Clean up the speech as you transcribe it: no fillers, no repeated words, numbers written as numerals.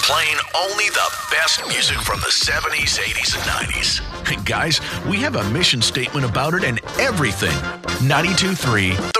playing only the best music from the 70s, 80s, and 90s. Hey guys, we have a mission statement about it and everything. 92.3